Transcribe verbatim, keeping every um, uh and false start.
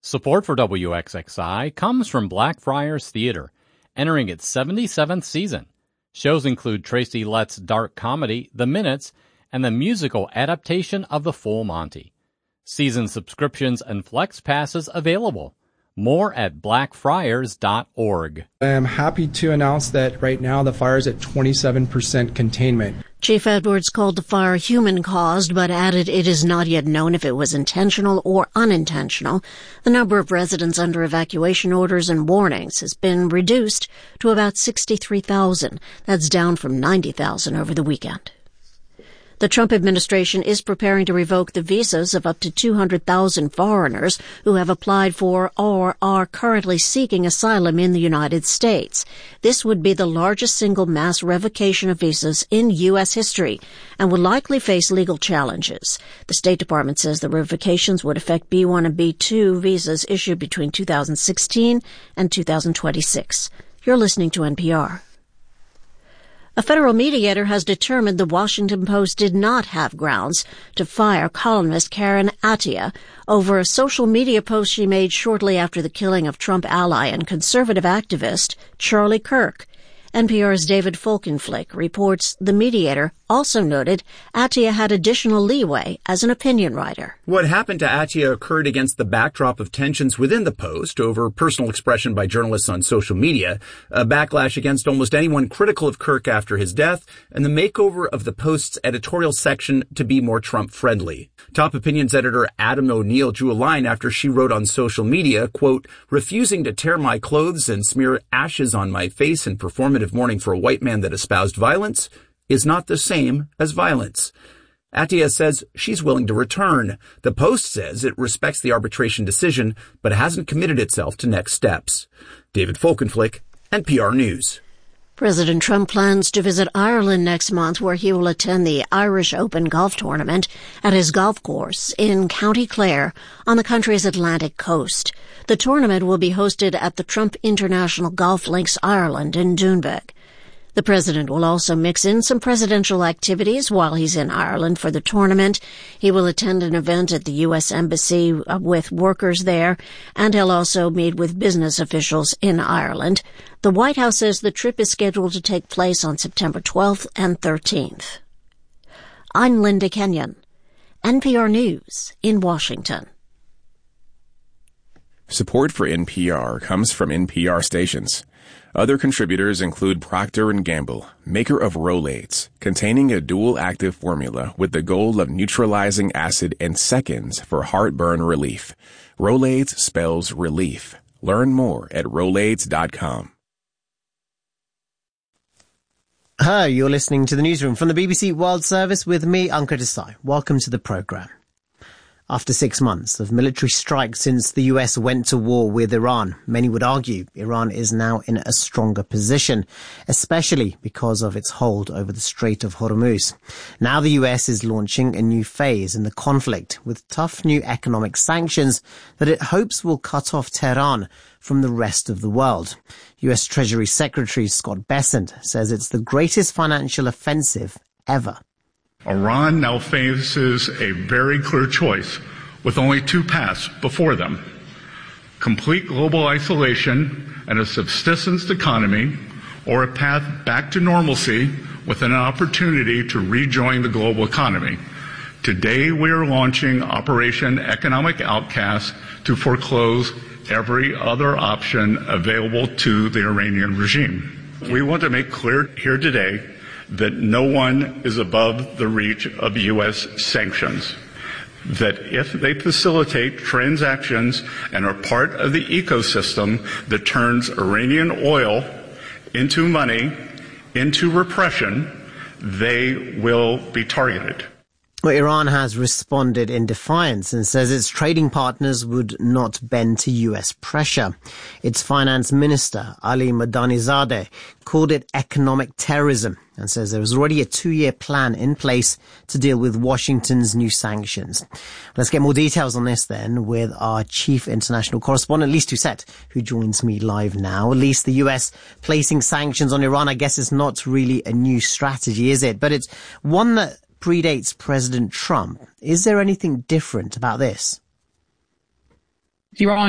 Support for W X X I comes from Blackfriars Theater, entering its seventy-seventh season. Shows include Tracy Letts' dark comedy, The Minutes, and the musical adaptation of The Full Monty. Season subscriptions and flex passes available. More at blackfriars dot org. I am happy to announce that right now the fire is at twenty-seven percent containment. Chief Edwards called the fire human-caused, but added it is not yet known if it was intentional or unintentional. The number of residents under evacuation orders and warnings has been reduced to about sixty-three thousand. That's down from ninety thousand over the weekend. The Trump administration is preparing to revoke the visas of up to two hundred thousand foreigners who have applied for or are currently seeking asylum in the United States. This would be the largest single mass revocation of visas in U S history and would likely face legal challenges. The State Department says the revocations would affect B one and B two visas issued between two thousand sixteen and two thousand twenty-six. You're listening to N P R. A federal mediator has determined the Washington Post did not have grounds to fire columnist Karen Attiah over a social media post she made shortly after the killing of Trump ally and conservative activist Charlie Kirk. N P R's David Folkenflik reports the mediator also noted Attiah had additional leeway as an opinion writer. What happened to Attiah occurred against the backdrop of tensions within the Post over personal expression by journalists on social media, a backlash against almost anyone critical of Kirk after his death, and the makeover of the Post's editorial section to be more Trump-friendly. Top opinions editor Adam O'Neill drew a line after she wrote on social media, quote, refusing to tear my clothes and smear ashes on my face in performative mourning for a white man that espoused violence is not the same as violence. Attiah says she's willing to return. The Post says it respects the arbitration decision, but hasn't committed itself to next steps. David Folkenflik, N P R News. President Trump plans to visit Ireland next month, where he will attend the Irish Open golf tournament at his golf course in County Clare on the country's Atlantic coast. The tournament will be hosted at the Trump International Golf Links Ireland in Doonbeg. The president will also mix in some presidential activities while he's in Ireland for the tournament. He will attend an event at the U S Embassy with workers there, and he'll also meet with business officials in Ireland. The White House says the trip is scheduled to take place on September twelfth and thirteenth. I'm Linda Kenyon, N P R News in Washington. Support for N P R comes from N P R stations. Other contributors include Procter and Gamble, maker of Rolaids, containing a dual-active formula with the goal of neutralizing acid in seconds for heartburn relief. Rolaids spells relief. Learn more at rolaids dot com. Hi, you're listening to the newsroom from the B B C World Service with me, Ankur Desai. Welcome to the programme. After six months of military strikes since the U S went to war with Iran, many would argue Iran is now in a stronger position, especially because of its hold over the Strait of Hormuz. Now the U S is launching a new phase in the conflict with tough new economic sanctions that it hopes will cut off Tehran from the rest of the world. U S Treasury Secretary Scott Bessent says it's the greatest financial offensive ever. Iran now faces a very clear choice with only two paths before them: complete global isolation and a subsistence economy, or a path back to normalcy with an opportunity to rejoin the global economy. Today we are launching Operation Economic Outcast to foreclose every other option available to the Iranian regime. We want to make clear here today that no one is above the reach of U S sanctions, that if they facilitate transactions and are part of the ecosystem that turns Iranian oil into money, into repression, they will be targeted. Well, Iran has responded in defiance and says its trading partners would not bend to U S pressure. Its finance minister, Ali Madanizadeh, called it economic terrorism and says there is already a two-year plan in place to deal with Washington's new sanctions. Let's get more details on this then with our chief international correspondent, Lise Doucette, who joins me live now. Lise, the U S placing sanctions on Iran, I guess it's not really a new strategy, is it? But it's one that predates President Trump. Is there anything different about this? Iran